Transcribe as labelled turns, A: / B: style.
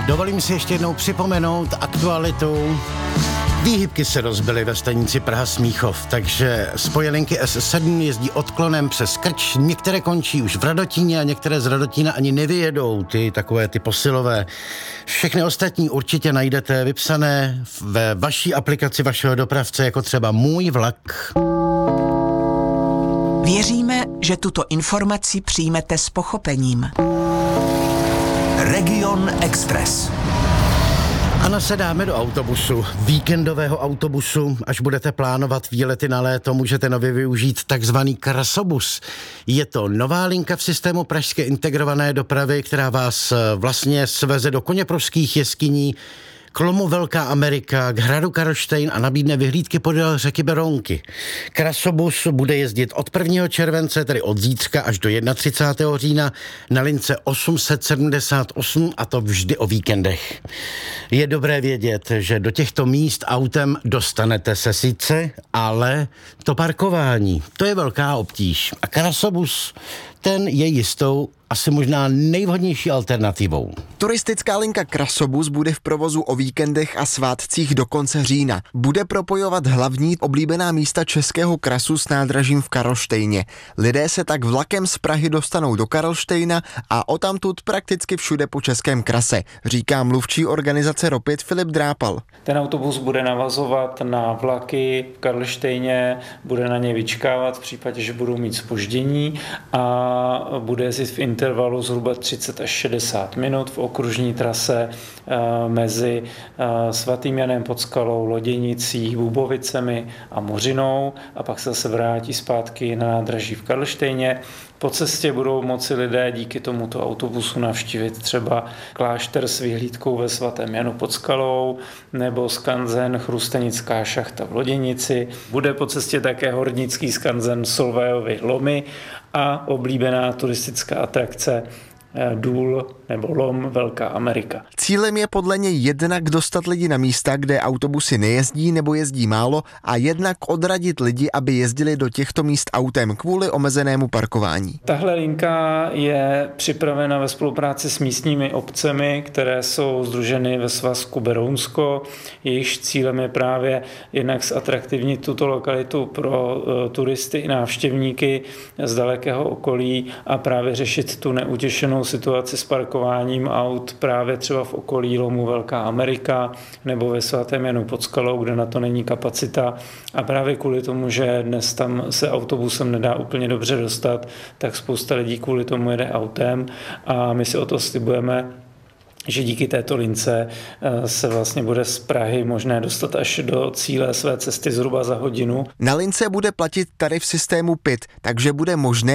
A: Dovolím si ještě jednou připomenout aktualitu. Výhybky se rozbily ve stanici Praha-Smíchov, takže spojelinky S7 jezdí odklonem přes Krč, některé končí už v Radotíně a některé z Radotína ani nevyjedou, ty posilové. Všechny ostatní určitě najdete vypsané ve vaší aplikaci vašeho dopravce, jako třeba Můj vlak.
B: Věříme, že tuto informaci přijmete s pochopením.
C: Region Express.
A: A nasedáme do autobusu, víkendového autobusu. Až budete plánovat výlety na léto, můžete nově využít takzvaný krasobus. Je to nová linka v systému pražské integrované dopravy, která vás vlastně sveze do Koněprovských jeskyní, k lomu Velká Amerika, k hradu Karlštejn a nabídne vyhlídky podél řeky Berounky. Krasobus bude jezdit od 1. července, tedy od zítřka, až do 31. října na lince 878, a to vždy o víkendech. Je dobré vědět, že do těchto míst autem dostanete se sice, ale to parkování, to je velká obtíž. A krasobus, ten je jistou, asi možná nejvhodnější alternativou.
D: Turistická linka Krasobus bude v provozu o víkendech a svátcích do konce října. Bude propojovat hlavní oblíbená místa českého krasu s nádražím v Karlštejně. Lidé se tak vlakem z Prahy dostanou do Karlštejna a odtamtud prakticky všude po českém krase, říká mluvčí organizace Ropit Filip Drápal.
E: Ten autobus bude navazovat na vlaky v Karlštejně, bude na ně vyčkávat v případě, že budou mít zpoždění a bude jezdit v intervalu zhruba 30 až 60 minut v okružní trase mezi Svatým Janem pod Skalou, Loděnicí, Bubovicemi a Mořinou a pak se zase vrátí zpátky na nádraží v Karlštejně. Po cestě budou moci lidé díky tomuto autobusu navštívit třeba klášter s vyhlídkou ve Svatém Janu pod Skalou nebo skanzen Chrustenická šachta v Loděnici. Bude po cestě také hornický skanzen Solvejovy lomy a oblíbená turistická atrakce důl nebo lom Velká Amerika.
D: Cílem je podle něj jednak dostat lidi na místa, kde autobusy nejezdí nebo jezdí málo, a jednak odradit lidi, aby jezdili do těchto míst autem kvůli omezenému parkování.
E: Tahle linka je připravena ve spolupráci s místními obcemi, které jsou sdruženy ve svazku Berounsko. Jejichž cílem je právě jednak zatraktivnit tuto lokalitu pro turisty i návštěvníky z dalekého okolí a právě řešit tu neutěšenou situaci s parkováním aut právě třeba v okolí lomu Velká Amerika nebo ve Svatém Janu pod Skalou, kde na to není kapacita. A právě kvůli tomu, že dnes tam se autobusem nedá úplně dobře dostat, tak spousta lidí kvůli tomu jede autem a my si o to slibujeme, že díky této lince se vlastně bude z Prahy možné dostat až do cíle své cesty zhruba za hodinu.
D: Na lince bude platit tarif systému PIT, takže bude možné